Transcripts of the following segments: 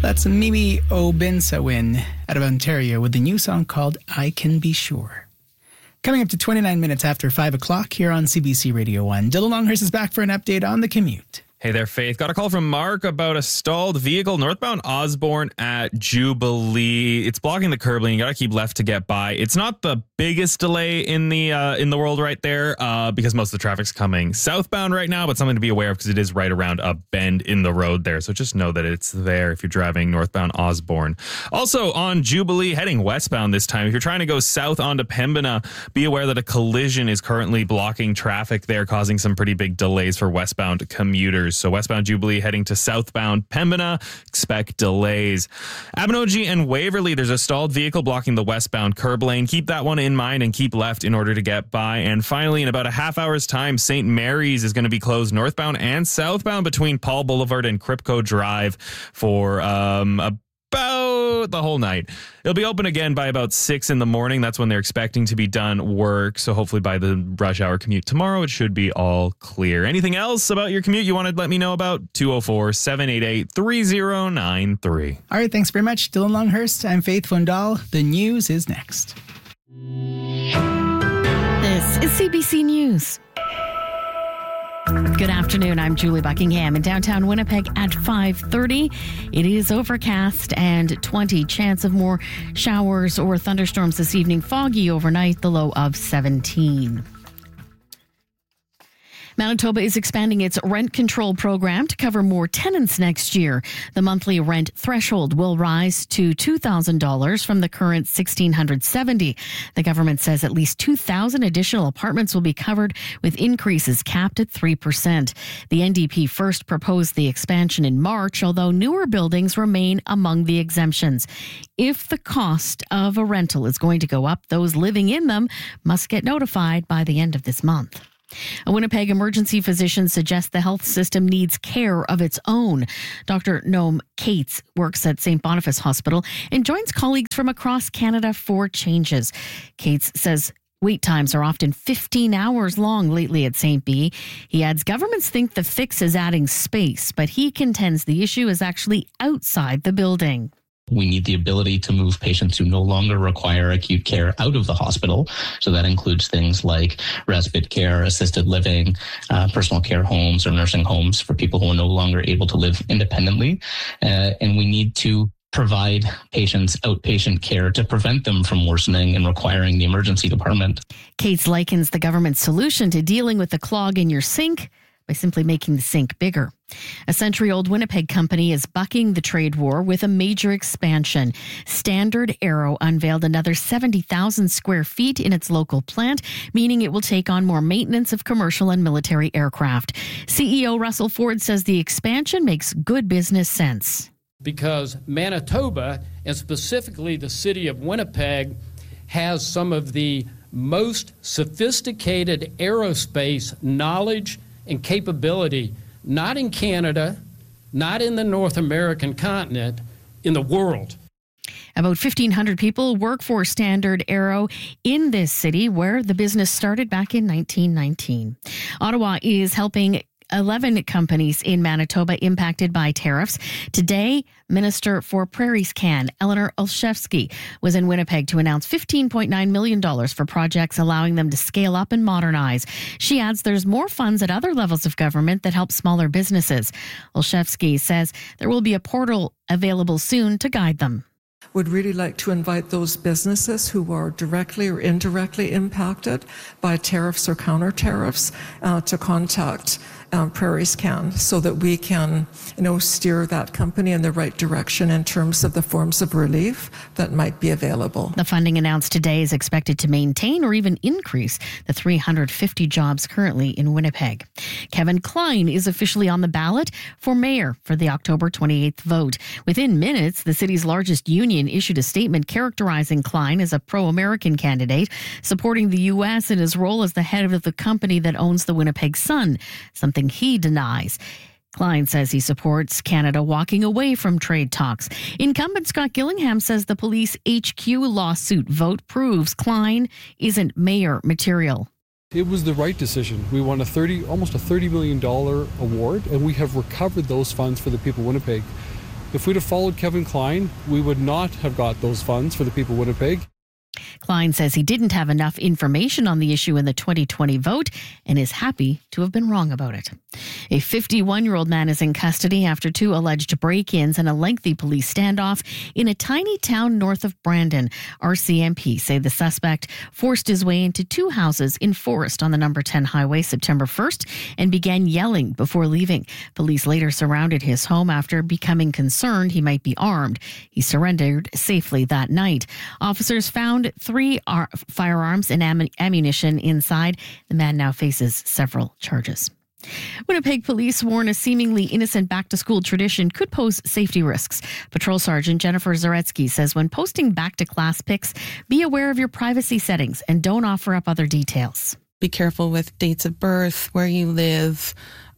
That's Mimi Obinsawin out of Ontario with the new song called I Can Be Sure. Coming up to 29 minutes after 5 o'clock here on CBC Radio 1. Dylan Longhurst is back for an update on the commute. Hey there, Faith. Got a call from Mark about a stalled vehicle northbound Osborne at Jubilee. It's blocking the curb lane. You got to keep left to get by. It's not the biggest delay in the world right there because most of the traffic's coming southbound right now, but something to be aware of because it is right around a bend in the road there. So just know that it's there if you're driving northbound Osborne. Also on Jubilee, heading westbound this time. If you're trying to go south onto Pembina, be aware that a collision is currently blocking traffic there, causing some pretty big delays for westbound commuters. So westbound Jubilee heading to southbound Pembina, expect delays. Abinogi and Waverley, there's a stalled vehicle blocking the westbound curb lane. Keep that one in mind and keep left in order to get by. And finally, in about a half hour's time, St. Mary's is going to be closed northbound and southbound between Paul Boulevard and Kripko Drive for about the whole night. It'll be open again by about 6 in the morning. That's when they're expecting to be done work. So hopefully by the rush hour commute tomorrow, it should be all clear. Anything else about your commute you want to let me know about? 204-788-3093. All right, thanks very much, Dylan Longhurst. I'm Faith Fundal. The news is next. This is CBC News. Good afternoon. I'm Julie Buckingham in downtown Winnipeg at 5:30. It is overcast and 20. Chance of more showers or thunderstorms this evening. Foggy overnight, the low of 17. Manitoba is expanding its rent control program to cover more tenants next year. The monthly rent threshold will rise to $2,000 from the current $1,670. The government says at least 2,000 additional apartments will be covered with increases capped at 3%. The NDP first proposed the expansion in March, although newer buildings remain among the exemptions. If the cost of a rental is going to go up, those living in them must get notified by the end of this month. A Winnipeg emergency physician suggests the health system needs care of its own. Dr. Noam Cates works at St. Boniface Hospital and joins colleagues from across Canada for changes. Cates says wait times are often 15 hours long lately at St. B. He adds governments think the fix is adding space, but he contends the issue is actually outside the building. We need the ability to move patients who no longer require acute care out of the hospital. So that includes things like respite care, assisted living, personal care homes or nursing homes for people who are no longer able to live independently. And we need to provide patients outpatient care to prevent them from worsening and requiring the emergency department. Cates likens the government's solution to dealing with the clog in your sink by simply making the sink bigger. A century-old Winnipeg company is bucking the trade war with a major expansion. Standard Aero unveiled another 70,000 square feet in its local plant, meaning it will take on more maintenance of commercial and military aircraft. CEO Russell Ford says the expansion makes good business sense. Because Manitoba, and specifically the city of Winnipeg, has some of the most sophisticated aerospace knowledge and capability, not in Canada, not in the North American continent, in the world. About 1,500 people work for Standard Aero in this city where the business started back in 1919. Ottawa is helping 11 companies in Manitoba impacted by tariffs. Today, Minister for PrairiesCan, Eleanor Olszewski, was in Winnipeg to announce $15.9 million for projects allowing them to scale up and modernize. She adds there's more funds at other levels of government that help smaller businesses. Olszewski says there will be a portal available soon to guide them. Would really like to invite those businesses who are directly or indirectly impacted by tariffs or counter tariffs to contact PrairiesCan so that we can, steer that company in the right direction in terms of the forms of relief that might be available. The funding announced today is expected to maintain or even increase the 350 jobs currently in Winnipeg. Kevin Klein is officially on the ballot for mayor for the October 28th vote. Within minutes, the city's largest union issued a statement characterizing Klein as a pro-American candidate, supporting the U.S. in his role as the head of the company that owns the Winnipeg Sun, something he denies. Klein says he supports Canada walking away from trade talks. Incumbent Scott Gillingham says the police HQ lawsuit vote proves Klein isn't mayor material. It was the right decision. We won almost a $30 million award, and we have recovered those funds for the people of Winnipeg. If we'd have followed Kevin Klein, we would not have got those funds for the people of Winnipeg. Klein says he didn't have enough information on the issue in the 2020 vote and is happy to have been wrong about it. A 51-year-old man is in custody after 2 alleged break-ins and a lengthy police standoff in a tiny town north of Brandon. RCMP say the suspect forced his way into 2 houses in Forest on the number 10 highway September 1st and began yelling before leaving. Police later surrounded his home after becoming concerned he might be armed. He surrendered safely that night. Officers found 3 firearms and ammunition inside. The man now faces several charges. Winnipeg police warn a seemingly innocent back-to-school tradition could pose safety risks. Patrol Sergeant Jennifer Zaretsky says when posting back-to-class pics, be aware of your privacy settings and don't offer up other details. Be careful with dates of birth, where you live,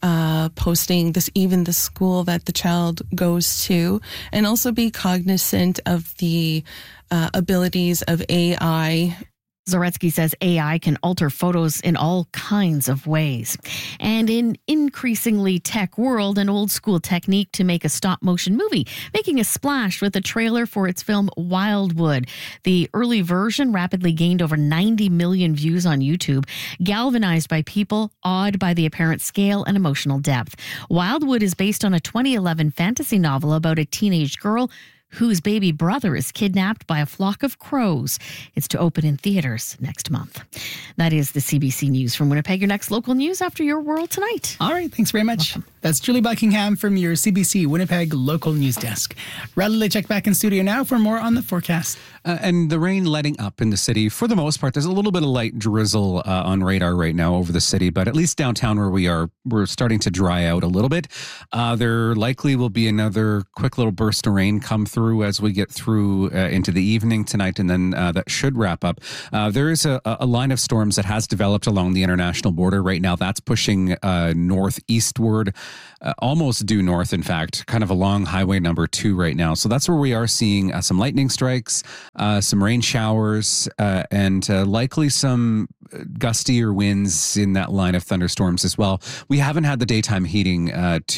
posting even the school that the child goes to, and also be cognizant of the abilities of AI. Zaretsky says AI can alter photos in all kinds of ways. And in increasingly tech world, an old school technique to make a stop motion movie, making a splash with a trailer for its film Wildwood. The early version rapidly gained over 90 million views on YouTube, galvanized by people awed by the apparent scale and emotional depth. Wildwood is based on a 2011 fantasy novel about a teenage girl whose baby brother is kidnapped by a flock of crows. It's to open in theaters next month. That is the CBC News from Winnipeg. Your next local news after Your World Tonight. All right, thanks very much. Welcome. That's Julie Buckingham from your CBC Winnipeg local news desk. Radley check back in studio now for more on the forecast. And the rain letting up in the city. For the most part, there's a little bit of light drizzle on radar right now over the city, but at least downtown where we are, we're starting to dry out a little bit. There likely will be another quick little burst of rain come through as we get through into the evening tonight, and then that should wrap up. There is a line of storms that has developed along the international border right now. That's pushing northeastward, almost due north, in fact, kind of along Highway number 2 right now. So that's where we are seeing some lightning strikes, some rain showers, and likely some gustier winds in that line of thunderstorms as well. We haven't had the daytime heating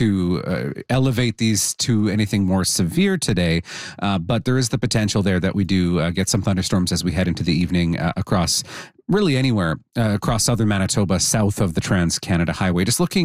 to elevate these to anything more severe today, but there is the potential there that we do get some thunderstorms as we head into the evening across really anywhere across southern Manitoba, south of the Trans-Canada Highway.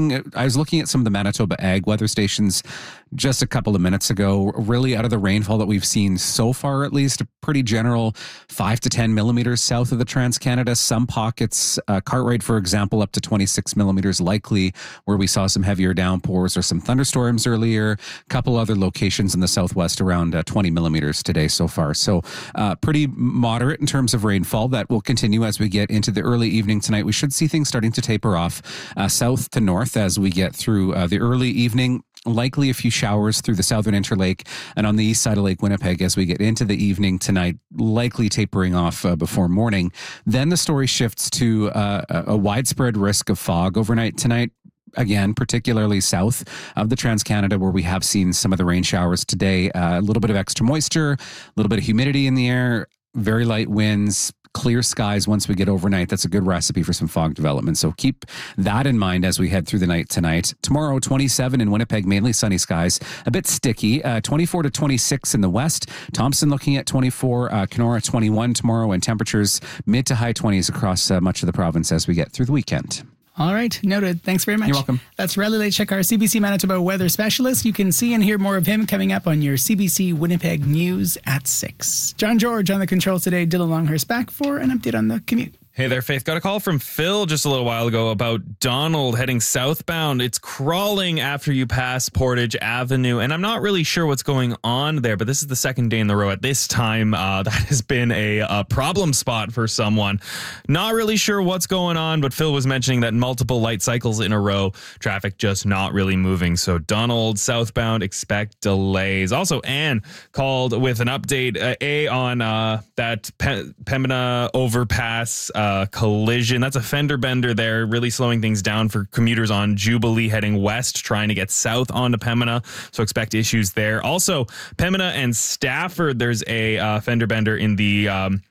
I was looking at some of the Manitoba Ag weather stations just a couple of minutes ago. Really, out of the rainfall that we've seen so far, at least, a pretty general 5 to 10 millimeters south of the Trans-Canada. Some pockets, Cartwright, for example, up to 26 millimeters likely, where we saw some heavier downpours or some thunderstorms earlier. A couple other locations in the southwest around 20 millimeters today so far. So pretty moderate in terms of rainfall. That will continue as we get into the early evening tonight. We should see things starting to taper off south to north as we get through the early evening. Likely a few showers through the southern Interlake and on the east side of Lake Winnipeg as we get into the evening tonight, likely tapering off before morning. Then the story shifts to a widespread risk of fog overnight tonight. Again, particularly south of the Trans-Canada, where we have seen some of the rain showers today. A little bit of extra moisture, a little bit of humidity in the air, very light winds, clear skies once we get overnight. That's a good recipe for some fog development. So keep that in mind as we head through the night tonight. Tomorrow, 27 in Winnipeg, mainly sunny skies. A bit sticky, 24 to 26 in the west. Thompson looking at 24, Kenora 21 tomorrow, and temperatures mid to high 20s across much of the province as we get through the weekend. All right, noted. Thanks very much. You're welcome. That's Radley Lechek, our CBC Manitoba weather specialist. You can see and hear more of him coming up on your CBC Winnipeg News at 6. John George on the controls today. Dylan Longhurst back for an update on the commute. Hey there, Faith. Got a call from Phil just a little while ago about Donald heading southbound. It's crawling after you pass Portage Avenue, and I'm not really sure what's going on there, but this is the second day in the row at this time that has been a problem spot for someone. Not really sure what's going on, but Phil was mentioning that multiple light cycles in a row, traffic just not really moving. So Donald southbound, expect delays. Also, Anne called with an update, on that Pembina overpass collision. That's a fender bender there, really slowing things down for commuters on Jubilee heading west, trying to get south onto Pembina. So expect issues there. Also, Pembina and Stafford, there's a fender bender in the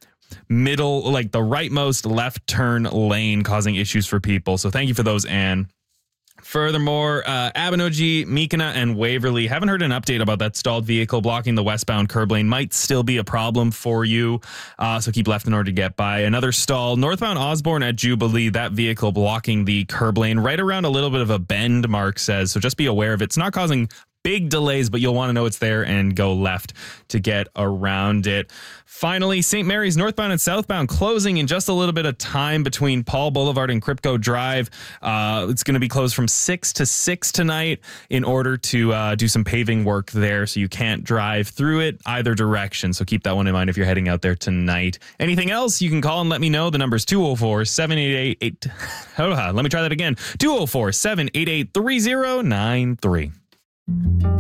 middle, like the rightmost left turn lane, causing issues for people. So thank you for those, Anne. Furthermore, Abinogi, Meekina, and Waverly, haven't heard an update about that stalled vehicle blocking the westbound curb lane. Might still be a problem for you, so keep left in order to get by. Another stall, northbound Osborne at Jubilee, that vehicle blocking the curb lane right around a little bit of a bend, Mark says, so just be aware of it. It's not causing big delays, but you'll want to know it's there and go left to get around it. Finally, St. Mary's northbound and southbound closing in just a little bit of time between Paul Boulevard and Kripko Drive. It's going to be closed from 6 to 6 tonight in order to do some paving work there, so you can't drive through it either direction. So keep that one in mind if you're heading out there tonight. Anything else, you can call and let me know. The number's 204-788... Let me try that again. 204-788-3093.